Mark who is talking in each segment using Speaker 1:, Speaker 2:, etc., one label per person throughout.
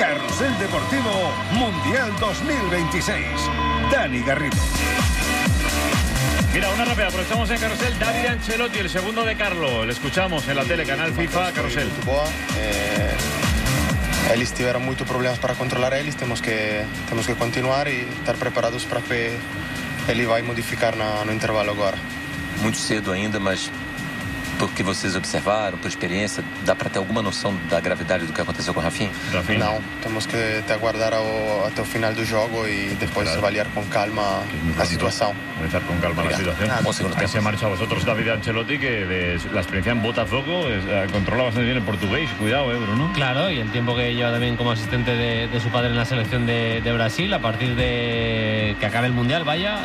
Speaker 1: Carrusel Deportivo Mundial 2026. Dani Garrido.
Speaker 2: Mira, una rápida, aprovechamos en Carrusel. David Ancelotti, el segundo de Carlo. Le escuchamos en la tele, canal FIFA, Carrusel.
Speaker 3: Eles tiveram muitos problemas para controlar eles, temos que continuar e estar preparados para que ele vai modificar no intervalo agora.
Speaker 4: Muito cedo ainda, mas por que vocês observaram, por experiência, dá para ter alguma noção da gravidade do que aconteceu com o Rafinha?
Speaker 3: Não, temos que aguardar até o final do jogo e depois avaliar com calma a situação.
Speaker 2: Analizar con calma la situación. Ahí se marcha a vosotros David Ancelotti, que de la experiencia en Botafogo controla bastante bien el portugués. Cuidado, Bruno.
Speaker 5: Claro, y el tiempo que lleva también como asistente de su padre en la selección de Brasil. A partir de que acabe el Mundial,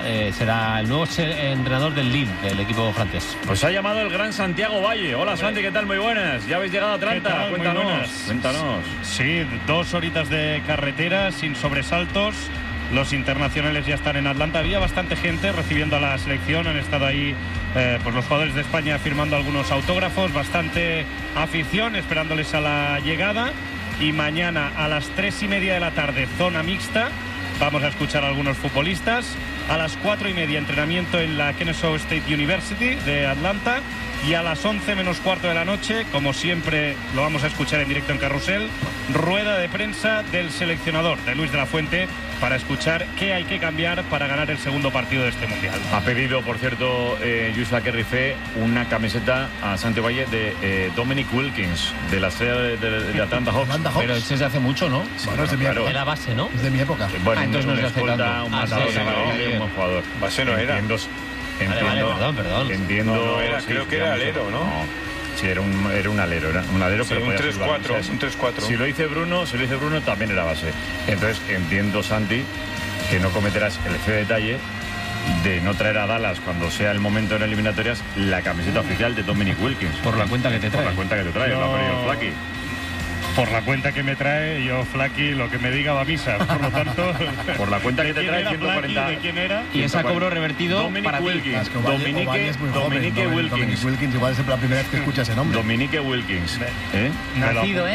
Speaker 5: será el nuevo entrenador del Lille, del equipo francés.
Speaker 2: Pues ha llamado el gran Santiago Valle. Hola, Santi, ¿qué tal? Muy buenas. ¿Ya habéis llegado a Atlanta? Cuéntanos.
Speaker 6: Sí, 2 horitas de carretera sin sobresaltos. Los internacionales ya están en Atlanta. Había bastante gente recibiendo a la selección. Han estado ahí pues los jugadores de España firmando algunos autógrafos. Bastante afición esperándoles a la llegada. Y mañana a las 3:30 de la tarde, zona mixta. Vamos a escuchar a algunos futbolistas. A las 4:30, entrenamiento en la Kennesaw State University de Atlanta. Y a las 11 menos cuarto de la noche, como siempre lo vamos a escuchar en directo en Carrusel, rueda de prensa del seleccionador, de Luis de la Fuente, para escuchar qué hay que cambiar para ganar el segundo partido de este Mundial.
Speaker 2: Ha pedido, por cierto, Lluís Laquerrifé, una camiseta a Santi Valle de Dominic Wilkins, de la estrella de Atlanta Hawks.
Speaker 7: Pero ese es de hace mucho, ¿no?
Speaker 2: Sí, bueno, es de mi época.
Speaker 5: Era base, ¿no?
Speaker 7: Es de mi época.
Speaker 2: Bueno,
Speaker 5: entonces no es de hace tanto.
Speaker 2: Un matador increíble, un buen jugador.
Speaker 8: Base no era.
Speaker 2: Entiendo.
Speaker 5: Perdón.
Speaker 2: Entiendo.
Speaker 8: No era,
Speaker 2: sí,
Speaker 8: creo que era alero, ¿no?
Speaker 2: Sí, era un alero,
Speaker 8: sí,
Speaker 2: pero
Speaker 8: un 3-4, un 3-4.
Speaker 2: Si lo dice Bruno, también era base. Entonces entiendo, Santi, que no cometerás el feo detalle de no traer a Dallas cuando sea el momento en eliminatorias la camiseta oficial de Dominic Wilkins.
Speaker 7: Por la cuenta que te trae.
Speaker 2: Por la cuenta que te trae, lo ha pedido Flaky.
Speaker 6: Por la cuenta que me trae, yo, Flaky, lo que me diga va a misa. Por lo tanto,
Speaker 2: por la cuenta que te trae, 140.
Speaker 6: ¿De quién era?
Speaker 5: Y esa cobro revertido
Speaker 2: Dominic
Speaker 5: para
Speaker 2: Wilkins.
Speaker 7: Dominic Wilkins. Dominic Wilkins, igual es la primera vez que escuchas ese nombre.
Speaker 2: Dominic Wilkins.
Speaker 5: Nacido,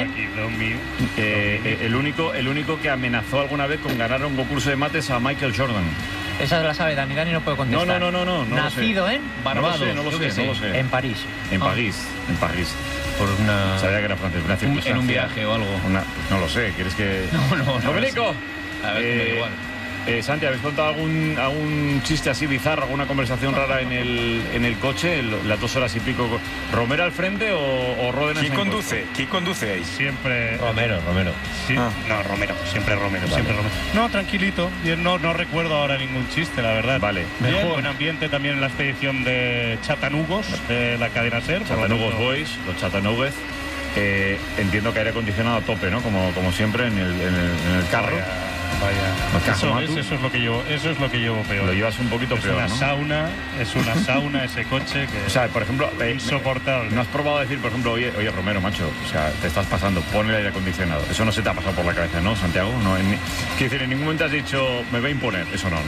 Speaker 2: el único que amenazó alguna vez con ganar un concurso de mates a Michael Jordan.
Speaker 9: Esa la sabe Dani no puede contestar.
Speaker 2: No.
Speaker 9: Nacido en
Speaker 2: Barbados. No lo sé.
Speaker 9: En París.
Speaker 2: En París.
Speaker 5: Por una...
Speaker 2: Sabía que era francés.
Speaker 5: En un viaje o algo.
Speaker 2: No lo sé. ¿Quieres que...?
Speaker 5: No.
Speaker 2: ¡Domenico!
Speaker 5: A ver, me da igual.
Speaker 2: Santi, ¿habéis contado algún chiste así bizarro, alguna conversación rara en el coche, las 2 horas y pico? ¿Romero al frente o Ródenas?
Speaker 8: ¿Quién conduce ahí?
Speaker 6: Siempre...
Speaker 5: Romero.
Speaker 6: Sí. No, Romero. Siempre Romero. No, tranquilito. No recuerdo ahora ningún chiste, la verdad.
Speaker 2: Vale.
Speaker 6: Bien, buen ambiente también en la expedición de Chatanugos, de la cadena SER.
Speaker 2: Chatanugos Boys, los Chatanugues. Entiendo que aire acondicionado a tope, ¿no? Como siempre en el carro.
Speaker 6: Vaya. Eso es lo que llevo peor.
Speaker 2: Lo llevas un poquito peor, ¿no?
Speaker 6: Es una sauna ese coche que...
Speaker 2: O sea, por ejemplo...
Speaker 6: insoportable.
Speaker 2: ¿No has probado decir, por ejemplo, oye, Romero, macho, o sea, te estás pasando, pon el aire acondicionado? Eso no se te ha pasado por la cabeza, ¿no, Santiago? No, quiero decir, en ningún momento has dicho, me voy a imponer. Eso no.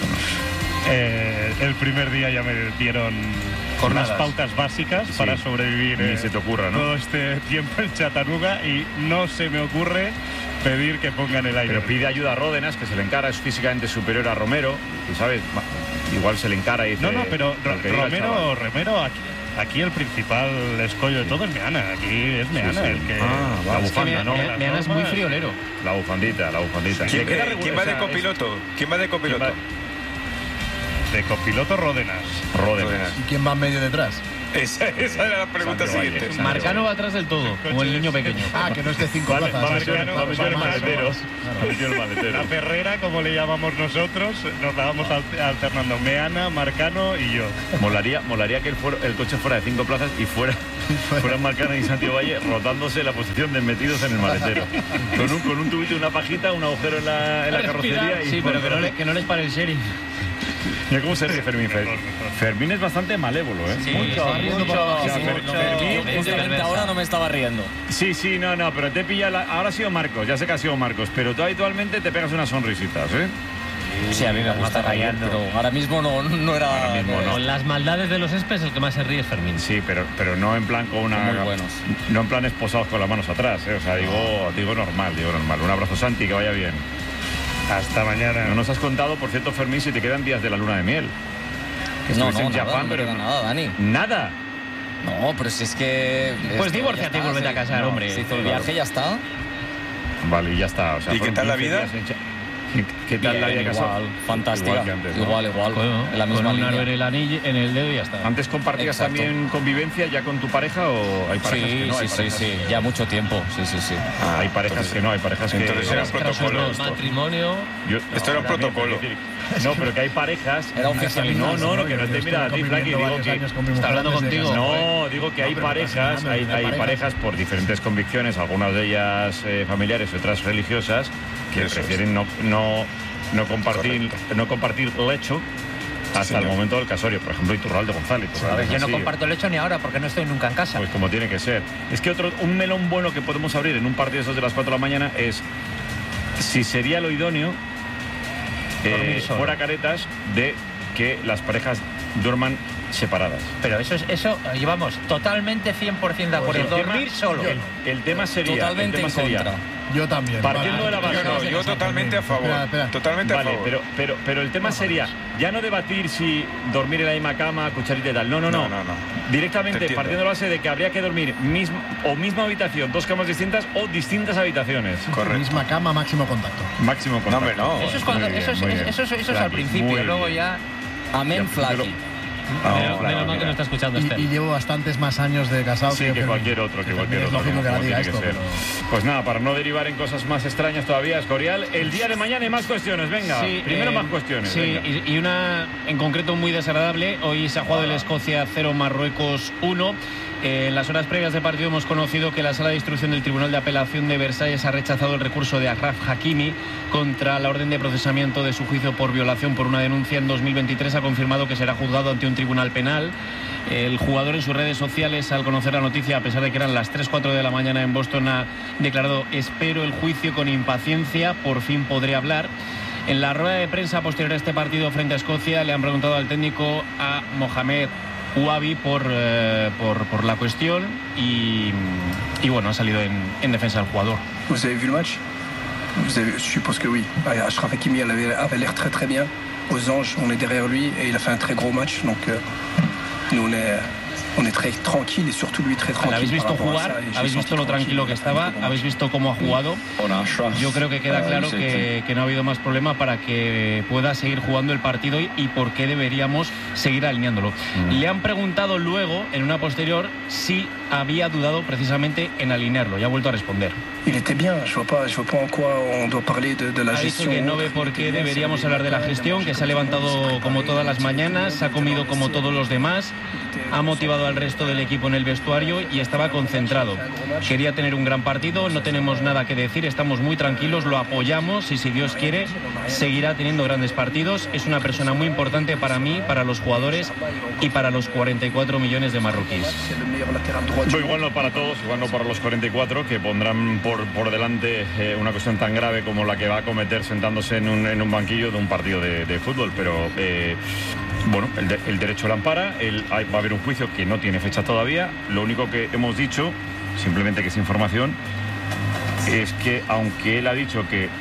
Speaker 6: El primer día ya me dieron unas pautas básicas para sobrevivir.
Speaker 2: Ni se te ocurra, ¿no?
Speaker 6: Todo este tiempo en Chattanooga y no se me ocurre pedir que pongan el aire.
Speaker 2: Pero pide ayuda a Ródenas, que se le encara, es físicamente superior a Romero, y sabes, igual se le encara y dice...
Speaker 6: No, pero Romero aquí el principal escollo de todo es Meana. Aquí es Meana el que...
Speaker 2: la bufanda, ¿no?
Speaker 5: Meana es muy friolero.
Speaker 2: La bufandita.
Speaker 8: ¿Quién va de copiloto?
Speaker 6: De copiloto Ródenas.
Speaker 7: ¿Y quién va en medio detrás?
Speaker 8: Esa era la pregunta siguiente.
Speaker 5: Marcano va atrás del todo, como el niño pequeño.
Speaker 7: Que no es de 5 plazas.
Speaker 2: Va a meter el maletero.
Speaker 6: La Ferrera, como le llamamos nosotros, nos la vamos alternando. Meana, Marcano y yo.
Speaker 2: Molaría que el coche fuera de 5 plazas y fueran Marcano y Santiago Valle rotándose la posición de metidos en el maletero. Con un tubito y una pajita, un agujero en la carrocería.
Speaker 5: Sí, pero que no les pare el sheriff.
Speaker 2: Mira cómo se ríe Fermín. Fermín es bastante malévolo, ¿eh?
Speaker 5: Sí,
Speaker 9: mucho.
Speaker 2: Fermín,
Speaker 9: ahora no me estaba riendo.
Speaker 2: Sí, pero te pilla ahora ha sido Marcos, ya sé que ha sido Marcos, pero tú habitualmente te pegas unas sonrisitas, ¿eh?
Speaker 9: Sí, a mí me gusta Rayer, pero ahora mismo no era...
Speaker 2: Ahora mismo no.
Speaker 5: Con las maldades de los Espes, el que más se ríe es Fermín.
Speaker 2: Sí, pero no en plan con una...
Speaker 9: Muy buenos.
Speaker 2: No en plan esposados con las manos atrás, ¿eh? O sea, digo normal. Un abrazo, Santi, que vaya bien.
Speaker 6: Hasta mañana.
Speaker 2: No nos has contado, por cierto, Fermín, si te quedan días de la luna de miel. Que estuviste en Japón,
Speaker 9: no me queda nada, Dani.
Speaker 2: ¿Nada?
Speaker 9: No, pero si es que...
Speaker 5: Pues divórciate y vuélvete a casar, hombre.
Speaker 9: Se hizo el viaje y ya está.
Speaker 2: Vale, y ya está. O sea,
Speaker 8: ¿Y qué tal la vida?
Speaker 2: ¿Qué tal la vida
Speaker 9: Igual,
Speaker 2: casada?
Speaker 9: fantástica.
Speaker 2: Igual que antes, ¿no?
Speaker 9: Igual.
Speaker 5: Bueno,
Speaker 9: en la misma
Speaker 5: con un
Speaker 9: línea.
Speaker 5: aro en el anillo, en el dedo y ya está.
Speaker 2: ¿Antes compartías
Speaker 9: Exacto.
Speaker 2: también convivencia ya con tu pareja o hay parejas que no? Hay parejas-
Speaker 9: Sí, ya mucho tiempo. Sí.
Speaker 2: Hay parejas que no, hay parejas que...
Speaker 8: Entonces era un protocolo
Speaker 5: El
Speaker 8: esto.
Speaker 5: matrimonio.
Speaker 8: Esto era un
Speaker 2: también,
Speaker 8: protocolo.
Speaker 2: quiero decir, no, pero que hay parejas...
Speaker 9: Era oficializado.
Speaker 2: No, que no te mira a ti, Flaky, digo que...
Speaker 5: Está hablando contigo.
Speaker 2: No, digo que hay parejas, hay parejas por diferentes convicciones, algunas de ellas familiares y otras religiosas, que
Speaker 8: Eso es.
Speaker 2: prefieren no compartir lecho hasta el momento del casorio. Por ejemplo, Iturralde González.
Speaker 9: A ver, yo no comparto el lecho ni ahora porque no estoy nunca en casa.
Speaker 2: Pues como tiene que ser. Es que un melón bueno que podemos abrir en un partido de esos de las 4 de la mañana es si sería lo idóneo
Speaker 5: Dormir solo.
Speaker 2: fuera caretas de que las parejas duerman separadas.
Speaker 9: Pero eso llevamos totalmente 100% de acuerdo. Dormir solo.
Speaker 2: El tema sería...
Speaker 9: Totalmente en contra.
Speaker 7: Yo también.
Speaker 2: Partiendo de la base.
Speaker 8: Yo totalmente a favor.
Speaker 7: Espera.
Speaker 8: Totalmente a
Speaker 2: Vale,
Speaker 8: favor.
Speaker 2: pero el tema sería ya no debatir si dormir en la misma cama, cucharita y tal. No.
Speaker 8: No.
Speaker 2: Directamente
Speaker 8: Te entiendo.
Speaker 2: partiendo de la base de que habría que dormir misma habitación, 2 camas distintas o distintas habitaciones.
Speaker 8: Correcto.
Speaker 7: Misma cama, máximo contacto.
Speaker 2: Máximo contacto.
Speaker 8: hombre, no.
Speaker 9: Eso es cuando
Speaker 2: Muy bien,
Speaker 9: eso
Speaker 2: muy bien.
Speaker 9: es al
Speaker 2: Flaky,
Speaker 9: principio,
Speaker 2: muy
Speaker 9: luego
Speaker 2: bien.
Speaker 9: ya. Amén,
Speaker 2: Ya,
Speaker 9: Flaky.
Speaker 5: Menos mal que no está escuchando Esther.
Speaker 7: Y llevo bastantes más años de casado
Speaker 2: Sí, que
Speaker 7: Fermín.
Speaker 2: cualquier otro, que cualquier
Speaker 7: Es
Speaker 2: otro.
Speaker 7: lógico que la
Speaker 2: como
Speaker 7: diga
Speaker 2: tiene
Speaker 7: esto.
Speaker 2: ser.
Speaker 7: Pero...
Speaker 2: Pues nada, para no derivar en cosas más extrañas todavía, Escorial, el día de mañana hay más cuestiones, venga.
Speaker 5: Sí,
Speaker 2: Primero más cuestiones.
Speaker 5: Sí,
Speaker 2: venga.
Speaker 5: y una en concreto muy desagradable. Hoy se ha jugado el Escocia 0, Marruecos 1. En las horas previas del partido hemos conocido que la Sala de Instrucción del Tribunal de Apelación de Versalles ha rechazado el recurso de Achraf Hakimi contra la orden de procesamiento de su juicio por violación por una denuncia en 2023. Ha confirmado que será juzgado ante un tribunal penal. El jugador en sus redes sociales, al conocer la noticia, a pesar de que eran las 3-4 de la mañana en Boston, ha declarado: espero el juicio con impaciencia, por fin podré hablar. En la rueda de prensa posterior a este partido frente a Escocia le han preguntado al técnico, a Mohamed Ouabi, por la cuestión y bueno, ha salido en defensa del jugador.
Speaker 10: Vous avez vu le match? Je suppose que oui. Achraf Hakimi avait l'air très bien. Aux Anges, on est derrière lui et il a fait un très gros match. Donc nous on est très tranquille et surtout lui très tranquille.
Speaker 5: ¿Le habéis visto jugar? ¿Habéis visto lo tranquilo que estaba? ¿Habéis visto cómo ha jugado? Yo creo que queda claro que no ha habido más problema para que pueda seguir jugando el partido y por qué deberíamos seguir alineándolo. Le han preguntado luego, en una posterior, si había dudado precisamente en alinearlo. Ya ha vuelto a responder.
Speaker 10: Il était bien. Je vois pas en quoi on doit parler de la
Speaker 5: Ha dicho
Speaker 10: gestion.
Speaker 5: que no ve por qué deberíamos hablar de la gestión, que se ha levantado como todas las mañanas, se ha comido como todos los demás, ha motivado al resto del equipo en el vestuario y estaba concentrado. Quería tener un gran partido, no tenemos nada que decir, estamos muy tranquilos, lo apoyamos y si Dios quiere seguirá teniendo grandes partidos. Es una persona muy importante para mí, para los jugadores y para los 44 millones de marroquíes.
Speaker 2: Pues igual no para todos, igual no para los 44, que pondrán por delante una cuestión tan grave como la que va a cometer sentándose en un banquillo de un partido de fútbol, pero bueno, el derecho la ampara, va a haber un juicio que no tiene fecha todavía. Lo único que hemos dicho, simplemente que es información, es que aunque él ha dicho que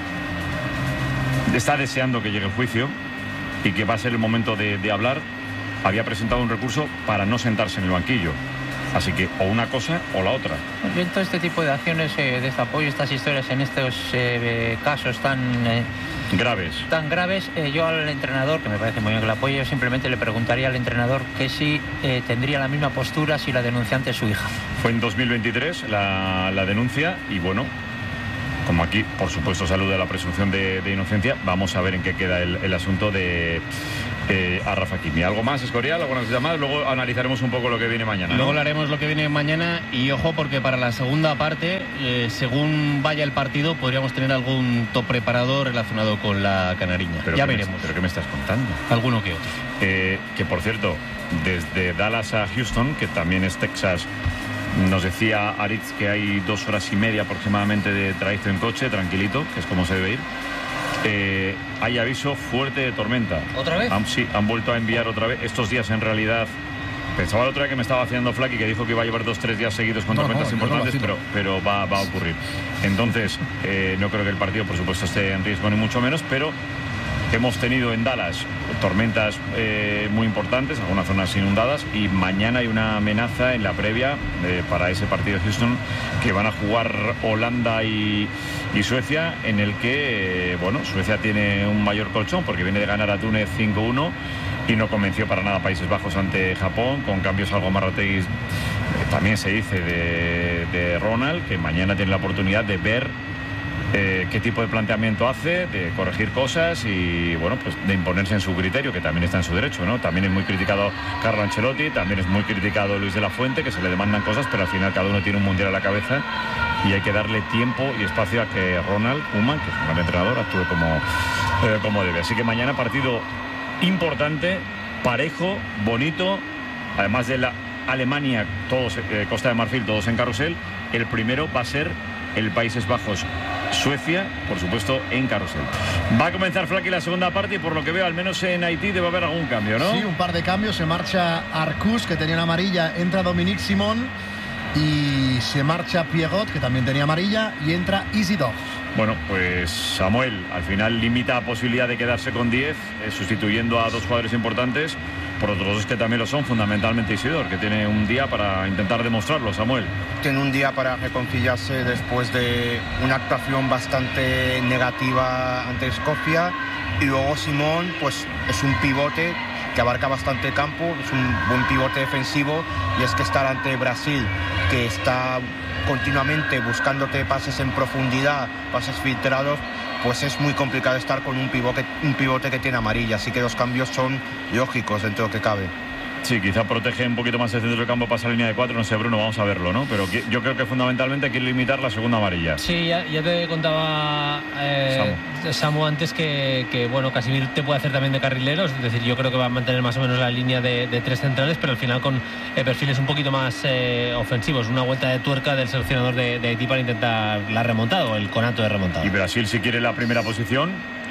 Speaker 2: está deseando que llegue el juicio y que va a ser el momento de hablar, había presentado un recurso para no sentarse en el banquillo. Así que o una cosa o la otra.
Speaker 9: Yo en todo este tipo de acciones de este apoyo, estas historias, en estos casos tan graves, yo al entrenador, que me parece muy bien que lo apoye, yo simplemente le preguntaría al entrenador que si tendría la misma postura si la denunciante es su hija.
Speaker 2: Fue en 2023 la denuncia y bueno, como aquí por supuesto saluda la presunción de inocencia, vamos a ver en qué queda el asunto de Achraf Hakimi. ¿Algo más, Escorial? ¿Alguna cosa más? Luego analizaremos un poco lo que viene mañana, ¿no?
Speaker 5: Luego hablaremos lo que viene mañana y ojo porque para la segunda parte, según vaya el partido, podríamos tener algún top preparado relacionado con la canariña. Ya veremos.
Speaker 2: ¿Pero qué me estás contando?
Speaker 5: Alguno que otro.
Speaker 2: Que por cierto, desde Dallas a Houston, que también es Texas, nos decía Aritz que hay 2 horas y media aproximadamente de trayecto en coche, tranquilito, que es como se debe ir. hay aviso fuerte de tormenta.
Speaker 9: ¿Otra vez?
Speaker 2: Sí, han vuelto a enviar otra vez. Estos días en realidad... Pensaba la otra vez que me estaba haciendo Flaky, que dijo que iba a llevar 2-3 días seguidos con tormentas importantes, pero va a ocurrir. Entonces, no creo que el partido, por supuesto, esté en riesgo ni mucho menos, pero hemos tenido en Dallas tormentas muy importantes, algunas zonas inundadas, y mañana hay una amenaza en la previa para ese partido de Houston, que van a jugar Holanda y Suecia, en el que, Suecia tiene un mayor colchón, porque viene de ganar a Túnez 5-1, y no convenció para nada Países Bajos ante Japón, con cambios algo marroteis, también se dice, de Ronald, que mañana tiene la oportunidad de ver qué tipo de planteamiento hace, de corregir cosas y, pues de imponerse en su criterio, que también está en su derecho, ¿no? También es muy criticado Carlo Ancelotti, también es muy criticado Luis de la Fuente, que se le demandan cosas, pero al final cada uno tiene un mundial a la cabeza y hay que darle tiempo y espacio a que Ronald Koeman, que es un gran entrenador, actúe como debe. Así que mañana partido importante, parejo, bonito, además de la Alemania, todos Costa de Marfil, todos en carrusel. El primero va a ser el Países Bajos Suecia, por supuesto, en carrusel. Va a comenzar Flaky la segunda parte y por lo que veo, al menos en Haití debe haber algún cambio, ¿no?
Speaker 7: Sí, un par de cambios. Se marcha Arcus, que tenía una amarilla, entra Dominique Simon, y se marcha Pierrot, que también tenía amarilla, y entra Isidore.
Speaker 2: Bueno, pues Samuel al final limita la posibilidad de quedarse con 10, sustituyendo a dos jugadores importantes por otros dos que también lo son, fundamentalmente Isidore, que tiene un día para intentar demostrarlo. Samuel.
Speaker 11: Tiene un día para reconciliarse después de una actuación bastante negativa ante Escocia, y luego Simón pues es un pivote que abarca bastante campo, es un buen pivote defensivo, y es que estar ante Brasil, que está continuamente buscándote pases en profundidad, pases filtrados, pues es muy complicado estar con un pivote que tiene amarilla, así que los cambios son lógicos dentro de lo que cabe.
Speaker 2: Sí, quizá protege un poquito más el centro del campo, pasa la línea de 4, no sé, Bruno, vamos a verlo, ¿no? Pero yo creo que fundamentalmente quiere limitar la segunda amarilla.
Speaker 5: Sí, ya te contaba Samu antes que Casemiro te puede hacer también de carrilero, es decir, yo creo que va a mantener más o menos la línea de tres centrales, pero al final con perfiles un poquito más ofensivos, una vuelta de tuerca del seleccionador de Haití para intentar la remontada o el conato de remontada.
Speaker 2: Y Brasil, si quiere la primera posición,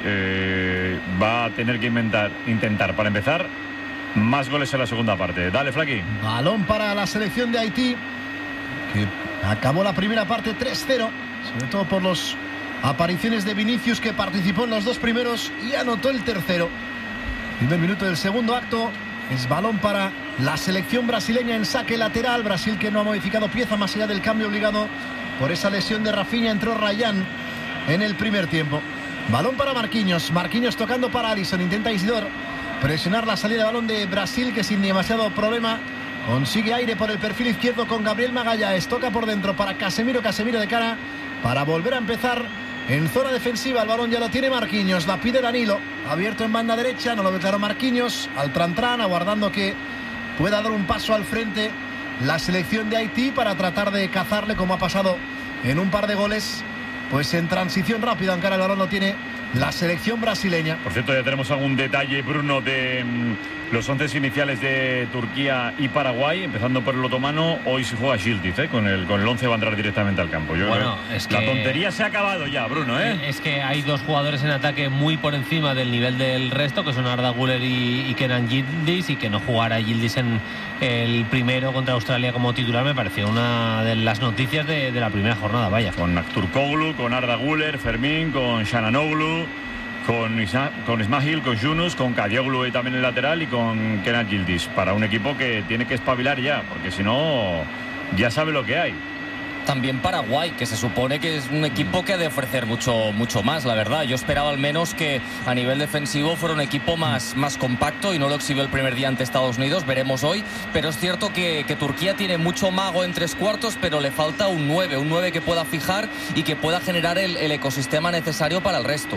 Speaker 2: va a tener que intentar para empezar más goles en la segunda parte. Dale, Flaky.
Speaker 7: Balón para la selección de Haití, que acabó la primera parte 3-0, sobre todo por las apariciones de Vinicius, que participó en los dos primeros y anotó el tercero. Primer minuto del segundo acto, es balón para la selección brasileña en saque lateral. Brasil, que no ha modificado pieza más allá del cambio obligado por esa lesión de Rafinha. Entró Rayán en el primer tiempo. Balón para Marquinhos tocando para Alisson, intenta Isidore presionar la salida de balón de Brasil, que sin demasiado problema consigue aire por el perfil izquierdo con Gabriel Magalhães. Toca por dentro para Casemiro de cara para volver a empezar en zona defensiva. El balón ya lo tiene Marquinhos, la pide Danilo, abierto en banda derecha, no lo ve claro Marquinhos, al tran, aguardando que pueda dar un paso al frente la selección de Haití para tratar de cazarle, como ha pasado en un par de goles, pues en transición rápida, aunque ahora el balón lo tiene la selección brasileña.
Speaker 2: Por cierto, ya tenemos algún detalle, Bruno, de los 11 iniciales de Turquía y Paraguay, empezando por el otomano. Hoy se juega Yildiz, con el 11 va a entrar directamente al campo. La tontería se ha acabado ya, Bruno, Es
Speaker 5: que hay dos jugadores en ataque muy por encima del nivel del resto, que son Arda Güler y Kenan Yildiz, y que no jugara Yildiz en el primero contra Australia como titular me pareció una de las noticias de la primera jornada, vaya.
Speaker 2: Con Aktürkoğlu, con Arda Güler, Fermín, con Şananoglu, con Ismail, con Yunus, con Kadioglu y también el lateral, y con Kenan Yildiz, para un equipo que tiene que espabilar ya, porque si no ya sabe lo que hay.
Speaker 12: También Paraguay, que se supone que es un equipo que ha de ofrecer mucho más, la verdad. Yo esperaba al menos que a nivel defensivo fuera un equipo más compacto, y no lo exhibió el primer día ante Estados Unidos, veremos hoy. Pero es cierto que Turquía tiene mucho mago en tres cuartos, pero le falta un 9 que pueda fijar y que pueda generar el ecosistema necesario para el resto.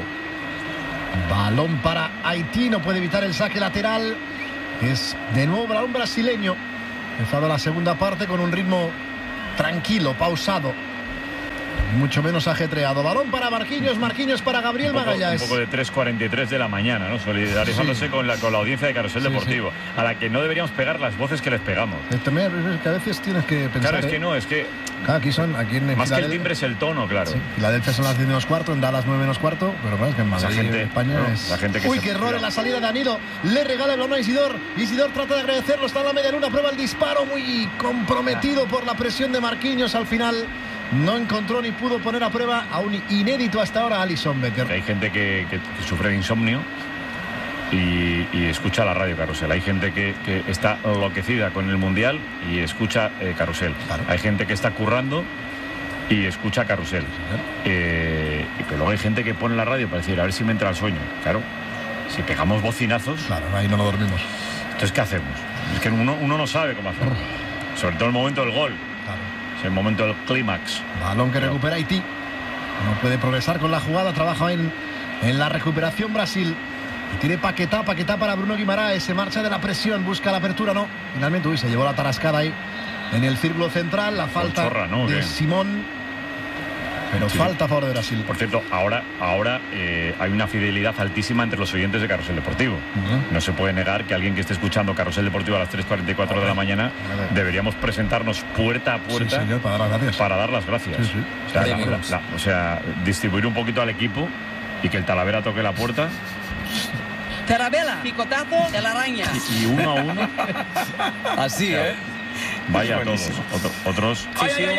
Speaker 7: Balón para Haití, no puede evitar el saque lateral. Es de nuevo balón brasileño. Empezado la segunda parte con un ritmo tranquilo, pausado. mucho menos ajetreado. Balón para Marquinhos para Gabriel Magallanes.
Speaker 2: Un poco de 3:43 de la mañana, ¿no? Solidarizándose con la audiencia de Carrusel Deportivo, a la que no deberíamos pegar las voces que les pegamos.
Speaker 7: También es que a veces tienes que pensar.
Speaker 2: Claro, es que no, es que...
Speaker 7: Claro, aquí en
Speaker 2: más que el timbre es el tono, claro.
Speaker 7: Sí, Filadelfia son las 10 menos cuarto, en Dallas 9 menos cuarto, pero claro, es que en Madrid, España es...
Speaker 2: La gente que
Speaker 7: Uy, qué error en la salida de Danilo. Le regala el balón a Isidor. Isidor trata de agradecerlo, está en la media luna, prueba el disparo, muy comprometido por la presión de Marquinhos. Al final no encontró ni pudo poner a prueba a un inédito hasta ahora Alisson Becker.
Speaker 2: Hay gente que sufre de insomnio y escucha la radio Carrusel. Hay gente que está enloquecida con el Mundial y escucha Carrusel. Claro. Hay gente que está currando y escucha Carrusel. Pero luego hay gente que pone la radio para decir, a ver si me entra el sueño. Claro, si pegamos bocinazos...
Speaker 7: Claro, ahí no lo dormimos.
Speaker 2: Entonces, ¿qué hacemos? Es que uno no sabe cómo hacerlo. Sobre todo el momento del gol.
Speaker 7: Claro.
Speaker 2: Es el momento del clímax.
Speaker 7: Balón que recupera Haití. No puede progresar con la jugada. Trabaja en la recuperación Brasil. Y tiene Paquetá para Bruno Guimaraes. Se marcha de la presión, busca la apertura, no. Finalmente, se llevó la tarascada ahí en el círculo central. La falta de Simón. Pero falta a favor de Brasil.
Speaker 2: Por cierto, ahora hay una fidelidad altísima entre los oyentes de Carrusel Deportivo. No se puede negar que alguien que esté escuchando Carrusel Deportivo a las 3:44 de la mañana deberíamos presentarnos puerta a puerta,
Speaker 7: sí, señor, para dar las gracias.
Speaker 2: Sí. O sea, distribuir un poquito al equipo y que el Talavera toque la puerta.
Speaker 13: Tarabella, picotazo de la araña.
Speaker 2: Y uno a uno.
Speaker 12: Así,
Speaker 2: Vaya todos. Otros.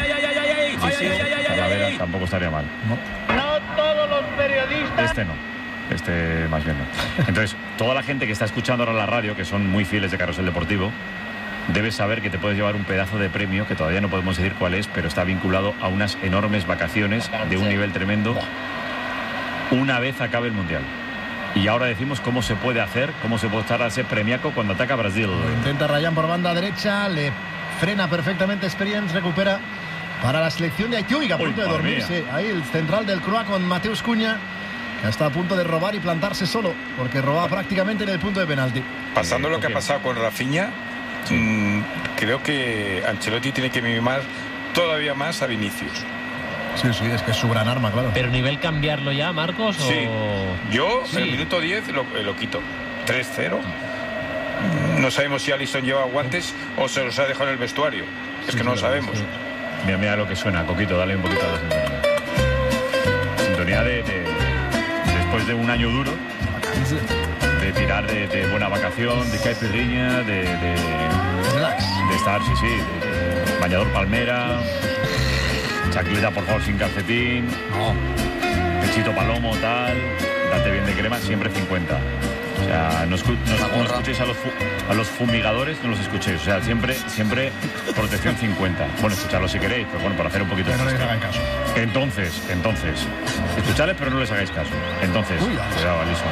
Speaker 2: Talavera tampoco estaría mal.
Speaker 13: No todos los periodistas.
Speaker 2: Este más bien no. Entonces, toda la gente que está escuchando ahora la radio, que son muy fieles de Carrusel Deportivo, debes saber que te puedes llevar un pedazo de premio, que todavía no podemos decir cuál es, pero está vinculado a unas enormes vacaciones de un nivel tremendo una vez acabe el Mundial. Y ahora decimos cómo se puede estar a ese premiaco cuando ataca Brasil.
Speaker 7: Lo intenta Ryan por banda derecha, le frena perfectamente Experience, recupera para la selección de Haití. Oiga, a punto de dormirse. Ahí el central del Croa con Mateus Cunha, que está a punto de robar y plantarse solo, porque robaba prácticamente en el punto de penalti.
Speaker 8: Pasando lo que ha pasado con Rafinha, creo que Ancelotti tiene que mimar todavía más a Vinicius.
Speaker 7: Sí, es que es su gran arma, claro.
Speaker 5: ¿Pero nivel cambiarlo ya, Marcos?
Speaker 8: Sí. Yo, en el minuto 10, lo quito. 3-0. No sabemos si Alisson lleva guantes o se los ha dejado en el vestuario. Es que no lo sabemos.
Speaker 2: Sí. Mira lo que suena, Coquito, dale un poquito a la sintonía. Sintonía después de un año duro, de tirar de buena vacación, de caipirinha, de estar, de bañador palmera, chacleta por favor sin calcetín, pechito palomo, tal, date bien de crema, siempre 50. O sea, no escuchéis a los fumigadores, no los escuchéis. O sea, siempre protección 50. Bueno, escuchadlos si queréis, pero bueno, para hacer un poquito de...
Speaker 7: No les hagáis caso.
Speaker 2: Entonces, escuchadles, pero no les hagáis caso. Entonces, cuidado, Alisson.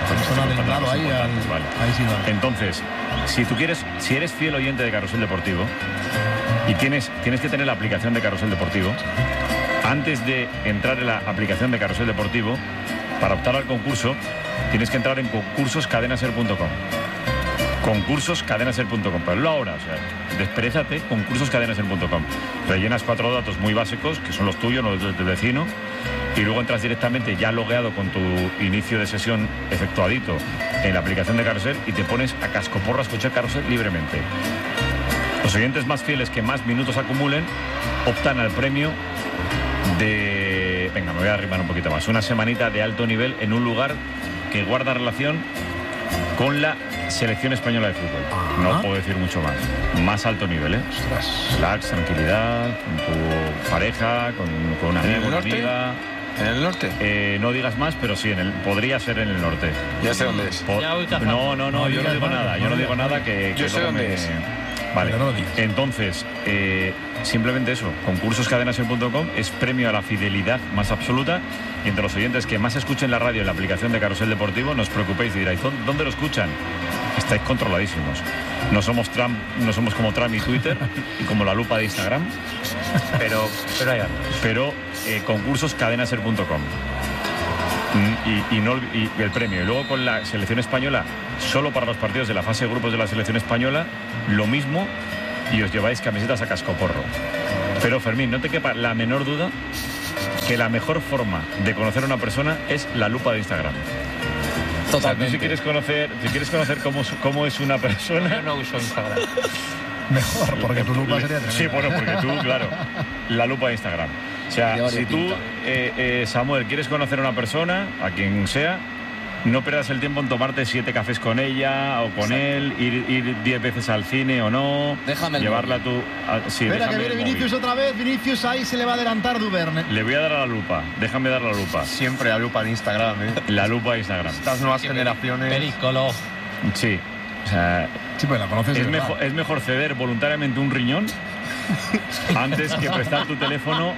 Speaker 2: Entonces, si eres fiel oyente de Carrusel Deportivo y tienes que tener la aplicación de Carrusel Deportivo, antes de entrar en la aplicación de Carrusel Deportivo, para optar al concurso, tienes que entrar en concursoscadenaser.com. Concursoscadenaser.com. Pero ahora, o sea, desperezate, concursoscadenaser.com. Rellenas 4 datos muy básicos, que son los tuyos, no los del vecino, y luego entras directamente ya logueado con tu inicio de sesión efectuadito en la aplicación de Carrusel y te pones a cascoporro a escuchar Carrusel libremente. Los oyentes más fieles que más minutos acumulen optan al premio de... Venga, me voy a arrimar un poquito más. Una semanita de alto nivel en un lugar que guarda relación con la selección española de fútbol. No puedo decir mucho más. Más alto nivel, relax, tranquilidad, con tu pareja, con un amigo, una amiga.
Speaker 8: ¿En el norte?
Speaker 2: No digas más, pero sí, podría ser en el norte.
Speaker 8: Ya sé dónde es.
Speaker 2: No, yo no digo nada. Yo no digo nada que
Speaker 8: yo sé dónde es.
Speaker 2: Vale, entonces, simplemente eso, concursoscadenaser.com es premio a la fidelidad más absoluta, y entre los oyentes que más escuchen la radio en la aplicación de Carrusel Deportivo, no os preocupéis y diráis, ¿dónde lo escuchan? Estáis controladísimos. No somos Trump, no somos como Trump y Twitter y como la lupa de Instagram, pero concursoscadenaser.com. Y el premio. Y luego con la selección española, solo para los partidos de la fase de grupos de la selección española, lo mismo, y os lleváis camisetas a cascoporro. Pero Fermín, no te quepa la menor duda que la mejor forma de conocer a una persona es la lupa de Instagram.
Speaker 12: Totalmente.
Speaker 2: O sea, tú si quieres conocer cómo es una persona...
Speaker 9: Yo no uso Instagram.
Speaker 7: Mejor, porque tu lupa sería tremenda.
Speaker 2: Sí, bueno, porque tú, claro, la lupa de Instagram. O sea, si tú, Samuel, quieres conocer a una persona, a quien sea, no pierdas el tiempo en tomarte 7 cafés con ella o con él, ir 10 veces al cine o no.
Speaker 12: Déjame el
Speaker 2: llevarla tú. Sí,
Speaker 7: espera que viene Vinicius otra vez. Vinicius ahí se le va a adelantar Duverne.
Speaker 2: Le voy a dar a la lupa. Déjame dar la lupa.
Speaker 11: Siempre la lupa de Instagram, ¿eh?
Speaker 2: La lupa de Instagram.
Speaker 11: Estas nuevas generaciones.
Speaker 5: Pericolo.
Speaker 2: Sí. O sea,
Speaker 7: sí, pues la conoces.
Speaker 2: Es mejor ceder voluntariamente un riñón antes que prestar tu teléfono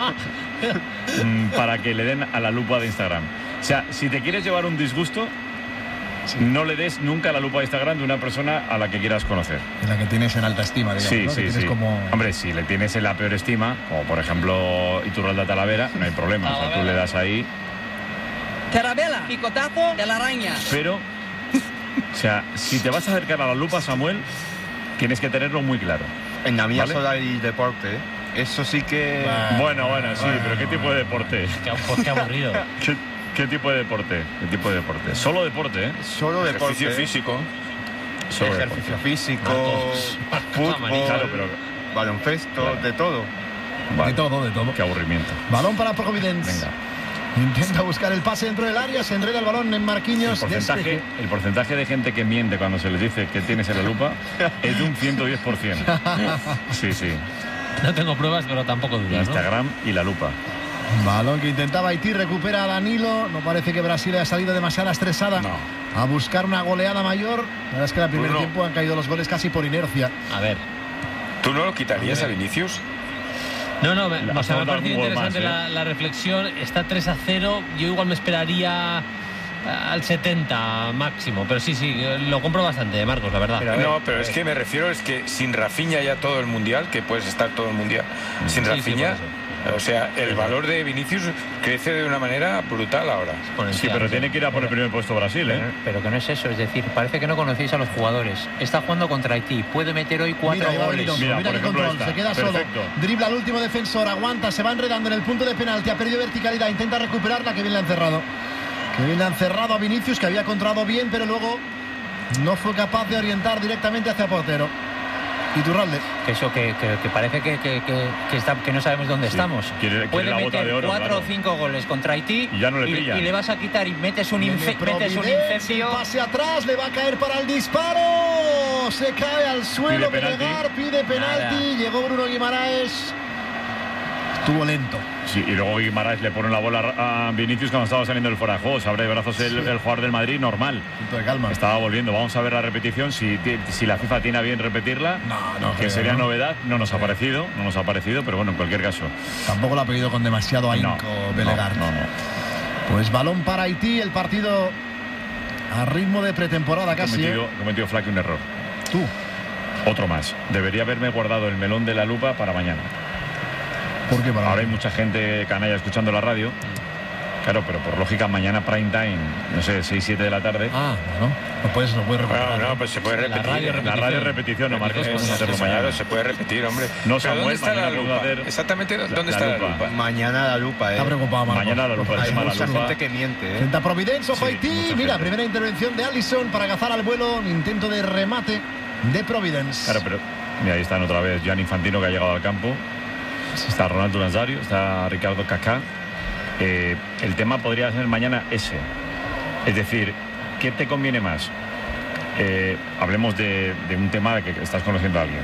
Speaker 2: para que le den a la lupa de Instagram. O sea, si te quieres llevar un disgusto, no le des nunca la lupa de Instagram de una persona a la que quieras conocer.
Speaker 7: En la que tienes en alta estima, digamos.
Speaker 2: Sí,
Speaker 7: ¿no?
Speaker 2: sí, sí.
Speaker 7: Como...
Speaker 2: Hombre, si le tienes en la peor estima, como por ejemplo Iturralde Talavera, no hay problema. O sea, tú le das ahí.
Speaker 13: Tarabella, picotazo de la araña.
Speaker 2: Pero, o sea, si te vas a acercar a la lupa, Samuel, tienes que tenerlo muy claro.
Speaker 11: En la mía
Speaker 2: ¿vale?
Speaker 11: solo hay deporte, ¿eh? Eso sí que...
Speaker 2: Bueno, sí, pero ¿qué tipo de deporte?
Speaker 5: Qué aburrido.
Speaker 2: ¿Qué tipo de deporte? ¿Qué tipo de deporte? Solo deporte, ¿eh?
Speaker 11: Solo deporte.
Speaker 8: Ejercicio físico.
Speaker 2: Solo
Speaker 11: ejercicio
Speaker 2: deporte.
Speaker 11: físico, fútbol,
Speaker 2: Claro, pero...
Speaker 11: baloncesto,
Speaker 2: Claro.
Speaker 11: de todo.
Speaker 2: Vale.
Speaker 7: De todo.
Speaker 2: Qué aburrimiento.
Speaker 7: Balón para Providence.
Speaker 2: Venga.
Speaker 7: Intenta buscar el pase dentro del área, se enreda el balón en Marquinhos.
Speaker 2: El porcentaje de gente que miente cuando se les dice que tienes en la lupa es de un 110%. Sí, sí.
Speaker 5: No tengo pruebas, pero tampoco dudas,
Speaker 2: Instagram, ¿no? Y la lupa.
Speaker 7: Balón que intentaba Haití, recupera a Danilo. No parece que Brasil haya salido demasiado estresada a buscar una goleada mayor. La verdad es que en el primer tiempo han caído los goles casi por inercia.
Speaker 5: A ver.
Speaker 8: ¿Tú no lo quitarías a Vinicius?
Speaker 5: No, me ha parecido interesante
Speaker 2: más,
Speaker 5: la reflexión. Está 3-0. Yo igual me esperaría al 70 máximo. Pero sí, lo compro bastante, Marcos, la verdad.
Speaker 8: Pero es que me refiero, es que sin Rafinha ya todo el Mundial, que puedes estar todo el Mundial, sin Rafinha... O sea, el valor de Vinicius crece de una manera brutal ahora.
Speaker 2: Sí, pero tiene que ir a por el primer puesto Brasil, ¿eh?
Speaker 9: Pero que no es eso, es decir, parece que no conocéis a los jugadores. Está jugando contra Haití, puede meter hoy 4 goles.
Speaker 7: Mira qué control, se queda solo. Dribla al último defensor, aguanta, se va enredando en el punto de penalti, ha perdido verticalidad, intenta recuperarla, que bien le han cerrado. Que bien le han cerrado a Vinicius, que había controlado bien, pero luego no fue capaz de orientar directamente hacia portero. Iturralde.
Speaker 9: Eso que parece que no sabemos dónde estamos.
Speaker 2: Puede
Speaker 9: meter
Speaker 2: oro,
Speaker 9: 4 o 5 goles contra Haití
Speaker 2: y ya no le pillan.
Speaker 9: Y le vas a quitar y metes un incendio.
Speaker 7: Pase atrás, le va a caer para el disparo. Se cae al suelo, pide penalti. Llegó Bruno Guimaraes. Estuvo lento.
Speaker 2: Sí, y luego Guimaraes le pone la bola a Vinicius cuando estaba saliendo del fuera de juego. Se abre de brazos el jugador del Madrid, normal.
Speaker 7: Punto de calma.
Speaker 2: Estaba volviendo. Vamos a ver la repetición. Si la FIFA tiene a bien repetirla, que sería novedad. No nos ha parecido, pero bueno, en cualquier caso.
Speaker 7: Tampoco lo ha pedido con demasiado ahínco Belegar.
Speaker 2: No.
Speaker 7: Pues balón para Haití, el partido a ritmo de pretemporada casi.
Speaker 2: Cometido Flaque un error.
Speaker 7: Tú.
Speaker 2: Otro más. Debería haberme guardado el melón de la lupa para mañana.
Speaker 7: ¿Por qué?
Speaker 2: Ahora hay mucha gente canalla escuchando la radio. Claro, pero por lógica mañana prime time, no sé, 6-7 de la tarde.
Speaker 7: Bueno, lo puedes recuperar.
Speaker 8: Pues se puede repetir.
Speaker 2: La radio repetición, no Marcos, podemos hacerlo mañana.
Speaker 8: Se puede repetir, hombre.
Speaker 2: No,
Speaker 8: Pero
Speaker 2: Samuel,
Speaker 8: ¿dónde está la lupa? Exactamente, ¿dónde está la lupa?
Speaker 11: Mañana la lupa,
Speaker 7: Está preocupado, Marcos.
Speaker 2: Mañana la lupa.
Speaker 11: Hay mucha gente que miente,
Speaker 7: Frente a Providence, ojo Haití. Mira, primera intervención de Alisson para cazar al vuelo. Un intento de remate de Providence.
Speaker 2: Claro, pero mira, ahí están otra vez Gianni Infantino, que ha llegado al campo. Está Ronaldo Nazario, está Ricardo Kaká. El tema podría ser mañana ese. Es decir, ¿qué te conviene más? Hablemos de un tema que estás conociendo a alguien.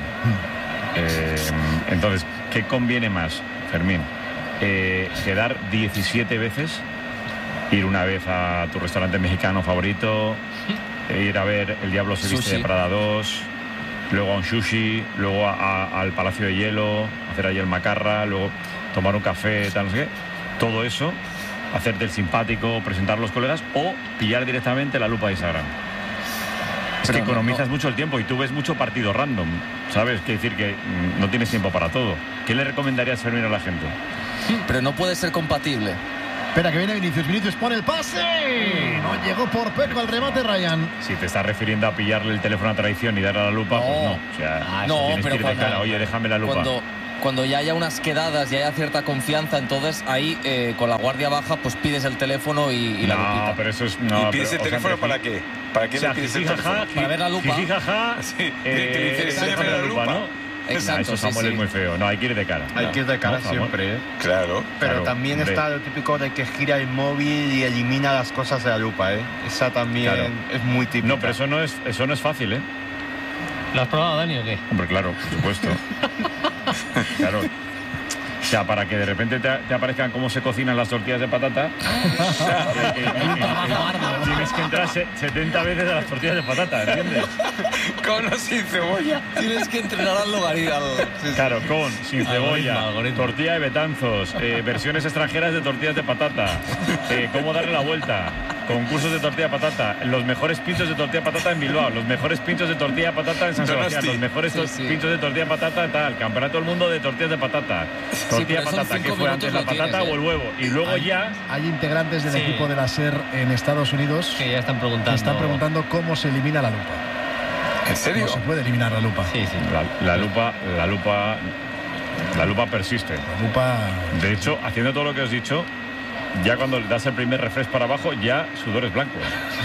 Speaker 2: Entonces, ¿qué conviene más, Fermín? ¿Quedar 17 veces? ¿Ir una vez a tu restaurante mexicano favorito? ¿Ir a ver El Diablo se viste de Prada 2? Luego a un sushi, luego al Palacio de Hielo, hacer ahí el macarra, luego tomar un café, tal, no sé qué. Todo eso, hacerte el simpático, presentar a los colegas o pillar directamente la lupa de Instagram. Es que economizas mucho el tiempo y tú ves mucho partido random, ¿sabes? Quiere decir que no tienes tiempo para todo. ¿Qué le recomendarías, Fermín, a la gente?
Speaker 12: Pero no puede ser compatible.
Speaker 7: Espera, que viene Vinicius pone el pase. No llegó por poco al remate, Ryan.
Speaker 2: Si te estás refiriendo a pillarle el teléfono a traición y darle a la lupa, pues no. O sea, tienes que ir de cara. Oye, déjame la lupa.
Speaker 12: cuando ya haya unas quedadas y haya cierta confianza, entonces ahí con la guardia baja pues pides el teléfono y la lupita.
Speaker 2: No, pero eso es... No,
Speaker 8: ¿Y pides el teléfono para qué? ¿Para qué le pides el teléfono?
Speaker 12: Para ver la lupa.
Speaker 8: Sí, que dices, enséñame la lupa,
Speaker 2: ¿no?
Speaker 12: Exacto,
Speaker 2: Eso, Samuel, es muy feo. No, hay que ir de cara.
Speaker 11: Hay que ir de cara siempre, ¿eh?
Speaker 8: Claro.
Speaker 11: Pero
Speaker 2: Claro,
Speaker 11: también
Speaker 2: hombre.
Speaker 11: está lo típico de que gira el móvil y elimina las cosas de la lupa, ¿eh? Esa también
Speaker 2: Claro.
Speaker 11: es muy típica.
Speaker 2: No, pero eso no es fácil, ¿eh?
Speaker 5: ¿Lo has probado, Dani, o qué?
Speaker 2: Hombre, claro, por supuesto. Claro. O sea, para que de repente te aparezcan cómo se cocinan las tortillas de patata, tienes que entrar 70 veces a las tortillas de patata, ¿entiendes?
Speaker 8: Con o sin cebolla.
Speaker 12: Tienes que entrenar al logaritmo.
Speaker 2: Claro, con, sin cebolla,
Speaker 5: algoritmo.
Speaker 2: tortilla de Betanzos, versiones extranjeras de tortillas de patata, cómo darle la vuelta, concursos de tortilla de patata, los mejores pinchos de tortilla de patata en Bilbao, los mejores pinchos de tortilla de patata en San Sebastián, los mejores pinchos de tortilla de patata tal, campeonato del mundo de tortillas de patata, tortilla de
Speaker 12: pero son
Speaker 2: patata, ¿qué
Speaker 12: 5
Speaker 2: fue antes, la
Speaker 12: minutos lo
Speaker 2: patata
Speaker 12: tienes,
Speaker 2: o el huevo? Y luego ya...
Speaker 7: Hay integrantes del
Speaker 5: Sí.
Speaker 7: equipo de la SER en Estados Unidos
Speaker 5: Que ya están preguntando.
Speaker 7: que están preguntando cómo se elimina la lupa.
Speaker 8: ¿En serio?
Speaker 7: ¿Cómo se puede eliminar la lupa?
Speaker 5: Sí, sí.
Speaker 2: La lupa persiste.
Speaker 7: La lupa...
Speaker 2: De hecho, haciendo todo lo que os he dicho, ya cuando le das el primer refresh para abajo, ya sudor es blanco.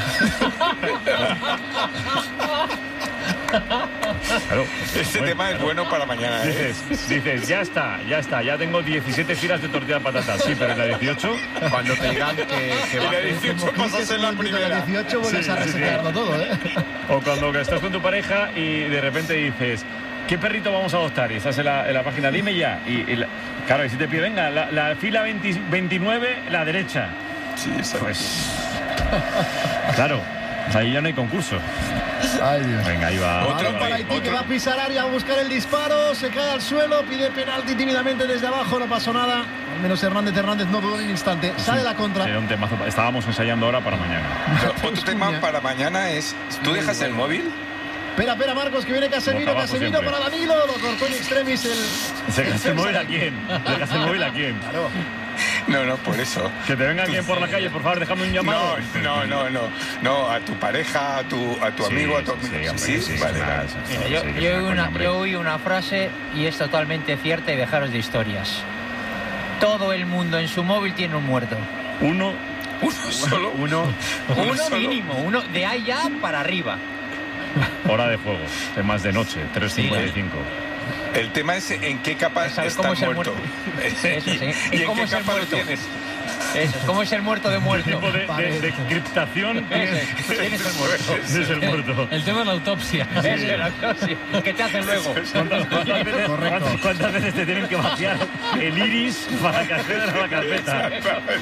Speaker 2: Claro.
Speaker 8: Este tema es bueno para mañana, ¿eh?
Speaker 2: Dices, ya está, ya tengo 17 filas de tortilla de patata. Sí, pero en la 18,
Speaker 11: Cuando te digan que
Speaker 8: Y la
Speaker 11: bajes-
Speaker 8: 18 pasas en la primera.
Speaker 7: 18 vuelves
Speaker 2: Sí,
Speaker 7: a
Speaker 2: sí, sí.
Speaker 7: resetearlo todo, ¿eh?
Speaker 2: o cuando estás con tu pareja y de repente dices, ¿qué perrito vamos a adoptar? Y estás en la página, dime ya. Claro, y si te pide, venga, la fila 29, la derecha.
Speaker 8: Sí, eso
Speaker 2: Pues... Claro, ahí ya no hay concurso.
Speaker 7: Ay, Dios.
Speaker 2: Venga, ahí va.
Speaker 8: Otro
Speaker 7: Balón para Haití, que va a pisar área a buscar el disparo, se cae al suelo, pide penalti tímidamente desde abajo, no pasó nada. Al menos Hernández no dudó en un instante, sale la contra.
Speaker 2: Era un temazo. Estábamos ensayando ahora para mañana.
Speaker 8: Otro tema para mañana es, ¿tú dejas el móvil?
Speaker 7: Espera, Marcos, que viene Casemiro,
Speaker 2: Boca abajo
Speaker 7: Casemiro
Speaker 2: siempre.
Speaker 7: para Danilo, lo cortó en extremis el...
Speaker 2: ¿Se gasta el móvil a quién? ¿Se gasta el móvil a quién?
Speaker 7: Claro.
Speaker 8: No, por eso.
Speaker 2: Que te venga alguien por la calle, por favor, déjame un llamado.
Speaker 8: No, a tu pareja, a tu amigo, a tu amigo. Vale, vale.
Speaker 9: Mira, yo oí una frase y es totalmente cierta y dejaros de historias. Todo el mundo en su móvil tiene un muerto.
Speaker 2: Uno
Speaker 8: Solo
Speaker 11: uno.
Speaker 9: Uno
Speaker 8: solo.
Speaker 9: mínimo, uno de allá para arriba.
Speaker 2: hora de juego, temas de noche, 3:55.
Speaker 8: El tema es en qué capa
Speaker 9: ¿Sabes
Speaker 8: está
Speaker 9: cómo es el
Speaker 8: muerto.
Speaker 9: Eso, sí.
Speaker 8: ¿Y en
Speaker 9: cómo
Speaker 8: qué
Speaker 9: es el
Speaker 8: capa lo
Speaker 9: muerto?
Speaker 8: tienes?
Speaker 9: Eso, es como es el muerto de
Speaker 2: ¿Qué
Speaker 9: muerto.
Speaker 2: tipo de criptación tienes el muerto? Es el muerto.
Speaker 5: El tema es la autopsia.
Speaker 9: Eso, la autopsia. ¿Qué te hacen luego?
Speaker 2: ¿Cuántas veces te tienen que vaciar el iris para que accedas a la carpeta?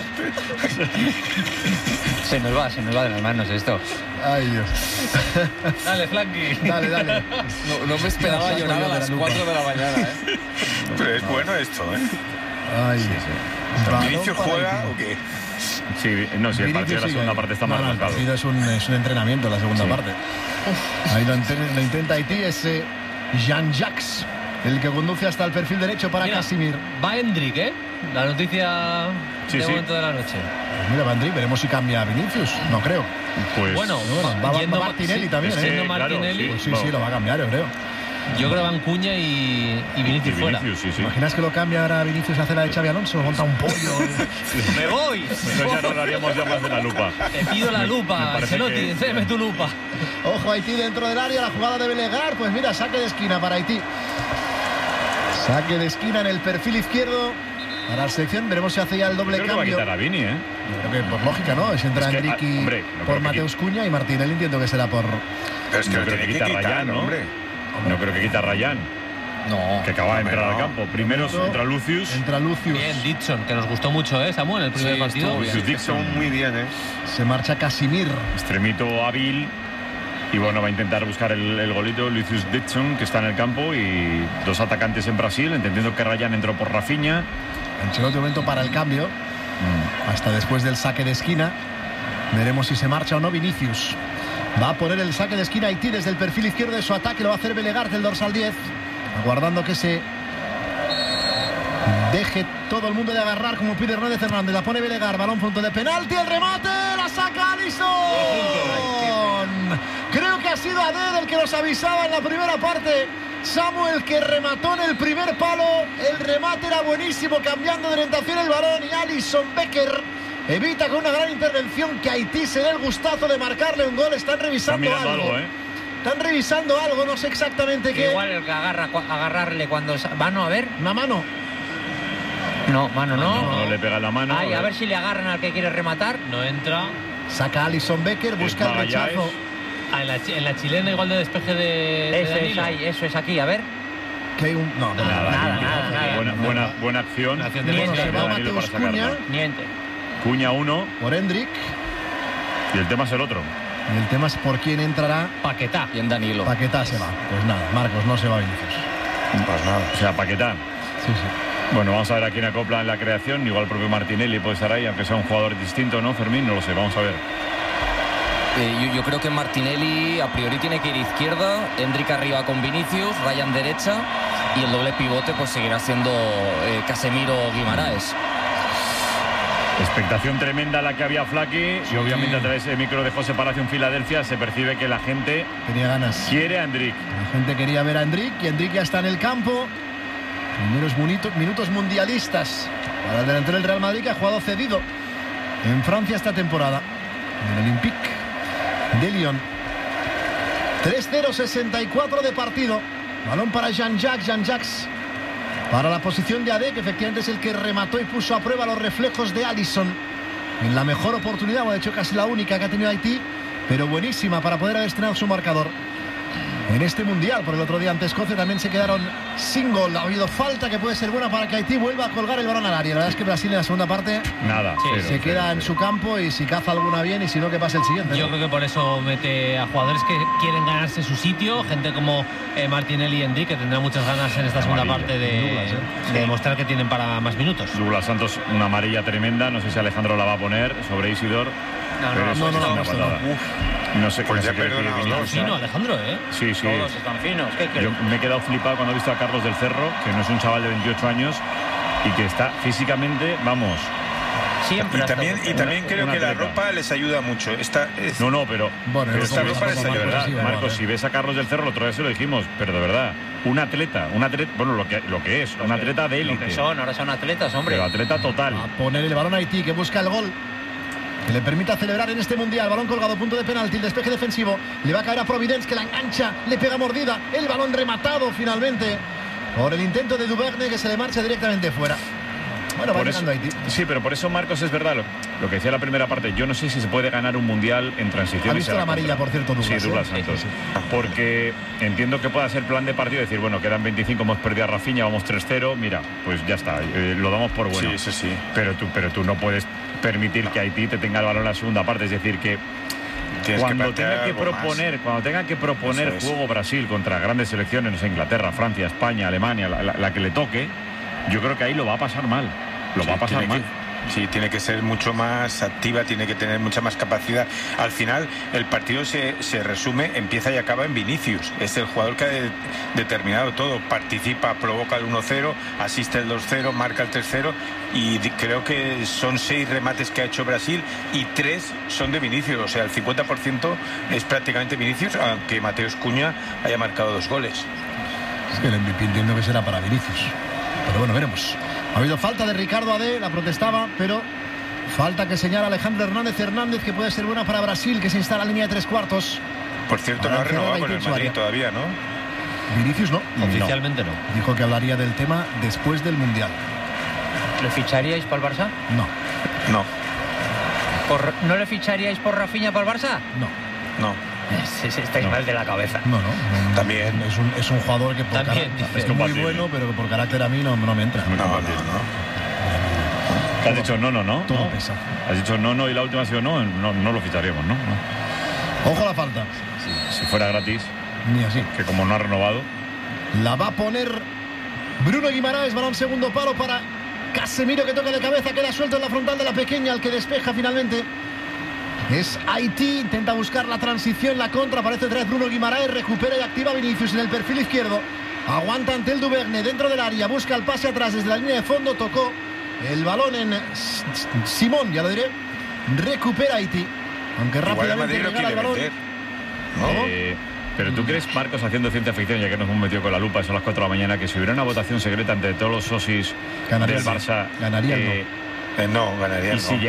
Speaker 9: Se nos va de las manos esto.
Speaker 7: Ay, Dios.
Speaker 5: Dale, Flanky.
Speaker 7: Dale.
Speaker 12: No me esperaba llorar a las 4 de la mañana, ¿eh?
Speaker 8: Pero es bueno esto, ¿eh?
Speaker 7: Ay,
Speaker 8: ¿Vinicius juega o qué?
Speaker 2: Sí, no, si el partido de la segunda parte está más
Speaker 7: el
Speaker 2: marcado.
Speaker 7: partido es un entrenamiento, la segunda
Speaker 2: Sí.
Speaker 7: parte. Ahí lo intenta Haití, es Jean-Jacques, el que conduce hasta el perfil derecho para
Speaker 5: Mira,
Speaker 7: Casimir.
Speaker 5: Va Hendrik, ¿eh? La noticia
Speaker 2: Sí,
Speaker 5: de
Speaker 2: sí.
Speaker 5: momento de la noche.
Speaker 7: Mira, Vandri, veremos si cambia a Vinicius. No creo.
Speaker 2: Pues
Speaker 5: Bueno,
Speaker 7: Va
Speaker 5: yendo
Speaker 7: Martinelli
Speaker 5: sí,
Speaker 7: también,
Speaker 2: es
Speaker 7: ¿eh?
Speaker 2: que,
Speaker 5: Yendo
Speaker 2: claro,
Speaker 5: Martinelli.
Speaker 7: Pues sí, lo va a cambiar, yo creo.
Speaker 5: Yo creo que van Cuña y Vinicius fuera.
Speaker 2: Vinicius, sí.
Speaker 7: ¿Imaginas que lo cambia ahora Vinicius hace la de Xavi Alonso? Monta un pollo.
Speaker 5: ¡Me voy!
Speaker 2: Entonces ya no le haríamos ya más de la lupa.
Speaker 5: Te pido la
Speaker 2: Me
Speaker 5: lupa,
Speaker 2: parece
Speaker 5: Ancelotti,
Speaker 2: que-
Speaker 5: enséñame tu lupa.
Speaker 7: Ojo, Haití dentro del área, la jugada de Belegar. Pues mira, saque de esquina para Haití. Saque de esquina en el perfil izquierdo para la selección. Veremos si hace ya el doble
Speaker 2: Creo que va a
Speaker 7: cambio.
Speaker 2: quitar a Vini, ¿eh?
Speaker 7: Creo que por lógica, ¿no? Es entra
Speaker 2: Es que,
Speaker 7: Hendrik y
Speaker 2: hombre, no creo
Speaker 7: por
Speaker 2: que
Speaker 7: Mateus Cuña y Martinelli entiendo que será por...
Speaker 8: Pero es que
Speaker 2: No
Speaker 8: lo
Speaker 2: creo
Speaker 8: tiene
Speaker 2: que
Speaker 8: que
Speaker 2: quita
Speaker 8: quitar,
Speaker 2: Ryan, ¿no?
Speaker 8: hombre.
Speaker 2: No creo que quita a Ryan,
Speaker 12: No.
Speaker 2: que acaba de entrar al
Speaker 8: no.
Speaker 2: campo. Primero entra Lucius.
Speaker 7: Entra Lucius.
Speaker 5: Bien, Dixon, que nos gustó mucho, ¿eh, Samuel? El primer
Speaker 8: Sí,
Speaker 5: partido.
Speaker 8: estuvo bien.
Speaker 2: Lucius Dixon,
Speaker 11: Son muy bien, ¿eh?
Speaker 7: Se marcha Casimir.
Speaker 2: extremito hábil. Y bueno, va a intentar buscar el golito Lucius Dixon, que está en el campo. Y dos atacantes en Brasil, entendiendo que Ryan entró por Rafinha.
Speaker 7: Ancelotti momento para el cambio. Hasta después del saque de esquina. Veremos si se marcha o no Vinicius. Va a poner el saque de esquina Haití desde el perfil izquierdo de su ataque. Lo va a hacer Belegar del dorsal 10. Aguardando que se deje todo el mundo de agarrar como pide Hernández Hernández. La pone Belegar. Balón punto de penalti. El remate. La saca Alisson. Creo que ha sido Adel el que nos avisaba en la primera parte Samuel, que remató en el primer palo. El remate era buenísimo, cambiando de orientación el balón. Y Alisson Becker evita con una gran intervención que Haití se dé el gustazo de marcarle un gol. Están revisando algo. Están revisando algo, no sé exactamente qué.
Speaker 9: Igual el que agarrarle cuando... ¿Mano? A ver.
Speaker 7: ¿Una mano?
Speaker 9: No, mano no.
Speaker 2: No le pega la mano.
Speaker 9: Ay, a ver si le agarran al que quiere rematar.
Speaker 5: No entra.
Speaker 7: Saca Alisson Becker, busca el rechazo.
Speaker 5: En la chilena igual de despeje de Danilo.
Speaker 9: Eso es aquí, a ver.
Speaker 7: Que hay un... No,
Speaker 2: nada. Buena acción.
Speaker 7: Se va Mateus Cunha.
Speaker 9: Niente.
Speaker 2: Cuña 1.
Speaker 7: Por Hendrik.
Speaker 2: Y el tema es el otro.
Speaker 7: Y el tema es por quién entrará.
Speaker 5: Paquetá.
Speaker 12: Y en Danilo.
Speaker 7: Paquetá se va. Pues nada, Marcos, no se va Vinicius.
Speaker 2: Pues nada. O sea, Paquetá.
Speaker 7: Sí.
Speaker 2: Bueno, vamos a ver a quién acopla en la creación. Igual el propio Martinelli puede estar ahí, aunque sea un jugador distinto, ¿no, Fermín? No lo sé, vamos a ver.
Speaker 12: Yo creo que Martinelli a priori tiene que ir izquierda, Hendrik arriba con Vinicius, Ryan derecha y el doble pivote pues seguirá siendo Casemiro Guimaraes.
Speaker 2: Expectación tremenda la que había Flaky y obviamente a través del micro de José Palacio en Filadelfia se percibe que la gente
Speaker 7: tenía ganas.
Speaker 2: Quiere a Hendrik.
Speaker 7: La gente quería ver a Hendrik y Hendrik ya está en el campo. Primeros minutos mundialistas para el delantero del Real Madrid, que ha jugado cedido en Francia esta temporada en el Olympique de Lyon. 3-0, 64 de partido. Balón para Jean-Jacques para la posición de Adé, que efectivamente es el que remató y puso a prueba los reflejos de Alisson en la mejor oportunidad, o de hecho casi la única que ha tenido Haití, pero buenísima para poder haber estrenado su marcador en este mundial. Por el otro día ante Escocia también se quedaron sin gol. Ha habido falta que puede ser buena para que Haití vuelva a colgar el balón al área. La verdad es que Brasil en la segunda parte se queda en su campo, y si caza alguna bien, y si no, que pase el siguiente.
Speaker 5: Yo creo que por eso mete a jugadores que quieren ganarse su sitio, gente como Martinelli y Hendrik, que tendrán muchas ganas en esta segunda parte de demostrar que tienen para más minutos.
Speaker 2: Douglas Santos, una amarilla tremenda, no sé si Alejandro la va a poner sobre Isidor. No sé,
Speaker 8: pues ya perdonado.
Speaker 5: Fino, Alejandro,
Speaker 2: Sí.
Speaker 9: Todos están finos.
Speaker 2: Yo me he quedado flipado cuando he visto a Carlos del Cerro, que no es un chaval de 28 años y que está físicamente, vamos.
Speaker 9: Siempre.
Speaker 8: Y también creo que la ropa les ayuda mucho.
Speaker 2: Pero
Speaker 8: esta ropa les ayuda.
Speaker 2: De verdad, Marcos, si ves a Carlos del Cerro, el otro día se lo dijimos, pero de verdad, un atleta, bueno, lo que es, un atleta de élite.
Speaker 9: Ahora son atletas, hombre.
Speaker 2: Pero atleta total.
Speaker 7: A poner el balón a Haití, que busca el gol que le permita celebrar en este mundial. Balón colgado, punto de penalti, el despeje defensivo. Le va a caer a Providence, que la engancha, le pega mordida. El balón rematado finalmente por el intento de Duverne, que se le marcha directamente fuera. Bueno, va llegando Haití.
Speaker 2: Sí, pero por eso, Marcos, es verdad lo que decía la primera parte. Yo no sé si se puede ganar un mundial en transición.
Speaker 7: Ha visto la amarilla, por cierto, Douglas.
Speaker 2: Sí, Douglas Santos. Porque entiendo que pueda ser plan de partido, decir, bueno, quedan 25, hemos perdido a Rafinha, vamos 3-0, mira, pues ya está, lo damos por bueno.
Speaker 8: Sí, eso sí.
Speaker 2: Pero tú no puedes permitir que Haití te tenga el balón en la segunda parte, es decir, que cuando tenga que proponer juego Brasil contra grandes selecciones, no sé, Inglaterra, Francia, España, Alemania, la que le toque, yo creo que ahí lo va a pasar mal. Tiene
Speaker 8: que ser mucho más activa, tiene que tener mucha más capacidad. Al final, el partido se resume, empieza y acaba en Vinicius. Es el jugador que ha determinado todo. Participa, provoca el 1-0, asiste el 2-0, marca el 3-0. Y creo que son 6 remates que ha hecho Brasil y 3 son de Vinicius. O sea, el 50% es prácticamente Vinicius, aunque Mateus Cunha haya marcado 2 goles.
Speaker 7: Es que el MVP entiendo que será para Vinicius. Pero bueno, veremos. Ha habido falta de Ricardo Adé, la protestaba, pero falta que señala Alejandro Hernández, que puede ser buena para Brasil, que se instala en línea de 3/4.
Speaker 8: Por cierto, no ha renovado con el Madrid todavía, ¿no?
Speaker 7: Vinicius no.
Speaker 5: Oficialmente no.
Speaker 7: Dijo que hablaría del tema después del Mundial.
Speaker 9: ¿Le ficharíais para el Barça?
Speaker 8: No.
Speaker 9: ¿No le ficharíais por Rafinha para el Barça?
Speaker 8: No.
Speaker 9: Estáis mal de la cabeza.
Speaker 7: No.
Speaker 8: También.
Speaker 7: Es un jugador que por carácter es muy bueno, pero que por carácter a mí no me entra.
Speaker 8: No.
Speaker 2: ¿Qué has dicho? No.
Speaker 7: Todo pesa.
Speaker 2: Has dicho no y la última ha sido no lo ficharíamos, ¿no?
Speaker 7: Ojo a la falta.
Speaker 2: Si fuera gratis.
Speaker 7: Ni así.
Speaker 2: Que como no ha renovado.
Speaker 7: La va a poner Bruno Guimaraes, balón segundo palo para Casemiro, que toca de cabeza, queda suelto en la frontal de la pequeña, el que despeja finalmente es Haití, intenta buscar la transición, la contra, aparece otra vez Bruno Guimaraes, recupera y activa Vinicius en el perfil izquierdo, aguanta ante el Duverne dentro del área, busca el pase atrás desde la línea de fondo, tocó el balón en Simón, ya lo diré, recupera Haití, aunque rápidamente regala el balón.
Speaker 2: Pero tú crees, Marcos, haciendo ciencia ficción, ya que nos hemos metido con la lupa, son las 4 de la mañana, que si hubiera una votación secreta entre todos los socis del Barça...
Speaker 7: Ganarían,
Speaker 8: no, ganarían.
Speaker 2: Y si